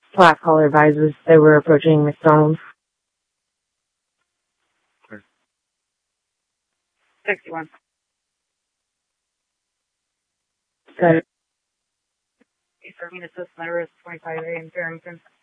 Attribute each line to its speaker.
Speaker 1: black collar visors. They were approaching McDonald's.
Speaker 2: 61.
Speaker 1: Good.
Speaker 2: Serving assist letter is 25A in Farrington.